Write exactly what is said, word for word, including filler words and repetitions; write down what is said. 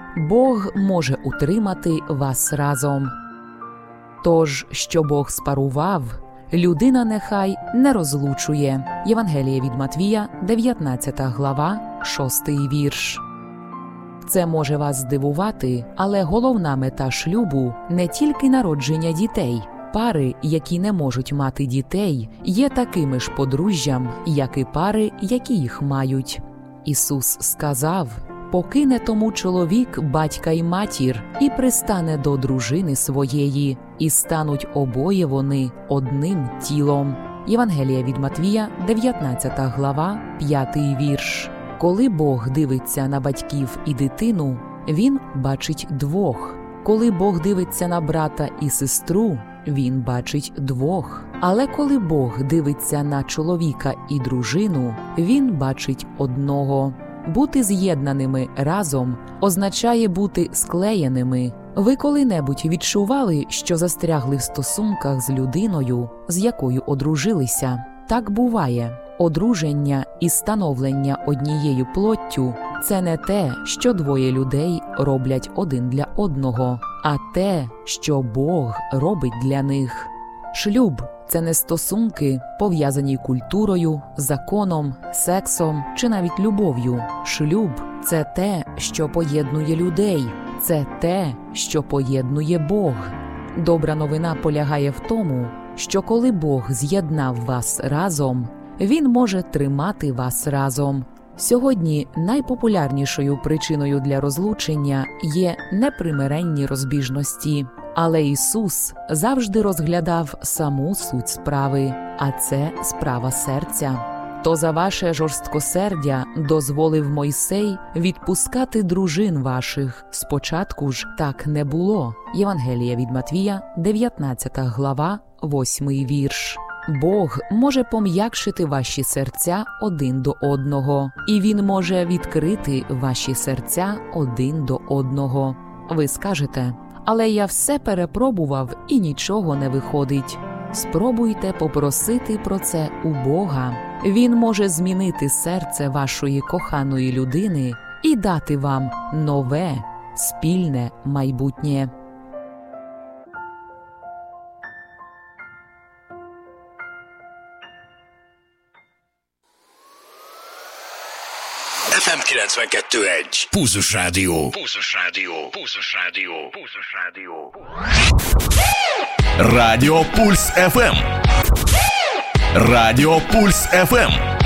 Бог може утримати вас разом. Тож, що Бог спарував, людина нехай не розлучує. Євангеліє від Матвія, дев'ятнадцята глава, шостий вірш. Це може вас здивувати, але головна мета шлюбу – не тільки народження дітей. Пари, які не можуть мати дітей, є такими ж подружжям, як і пари, які їх мають. Ісус сказав: «Покине тому чоловік батька й матір, і пристане до дружини своєї, і стануть обоє вони одним тілом». Євангеліє від Матвія, дев'ятнадцята глава, п'ятий вірш. Коли Бог дивиться на батьків і дитину, Він бачить двох. Коли Бог дивиться на брата і сестру, Він бачить двох. Але коли Бог дивиться на чоловіка і дружину, Він бачить одного. Бути з'єднаними разом означає бути склеєними. Ви коли-небудь відчували, що застрягли в стосунках з людиною, з якою одружилися? Так буває. Одруження і становлення однією плоттю – це не те, що двоє людей роблять один для одного, а те, що Бог робить для них. Шлюб – це не стосунки, пов'язані культурою, законом, сексом чи навіть любов'ю. Шлюб – це те, що поєднує людей. Це те, що поєднує Бог. Добра новина полягає в тому, що коли Бог з'єднав вас разом, Він може тримати вас разом. Сьогодні найпопулярнішою причиною для розлучення є непримиренні розбіжності. Але Ісус завжди розглядав саму суть справи, а це справа серця. «То за ваше жорсткосердя дозволив Мойсей відпускати дружин ваших. Спочатку ж так не було». Євангеліє від Матвія, дев'ятнадцята глава, восьмий вірш. Бог може пом'якшити ваші серця один до одного, і Він може відкрити ваші серця один до одного. Ви скажете: «Але я все перепробував і нічого не виходить». Спробуйте попросити про це у Бога. Він може змінити серце вашої коханої людини і дати вам нове, спільне майбутнє. еф ем kilencvenkettő egy. Pulzus Rádió. Pulzus Rádió. Pulzus Rádió. Pulzus Rádió. Радіо Пульс еф ем. Радіо Пульс еф ем.